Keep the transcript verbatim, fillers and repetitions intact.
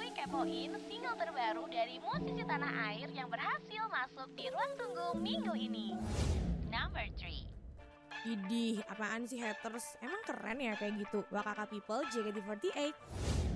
nih kepoin single terbaru dari musisi tanah air yang berhasil masuk di ruang tunggu minggu ini. Number three. Idih, apaan sih haters? Emang keren ya kayak gitu? Wakaka People J K T empat delapan.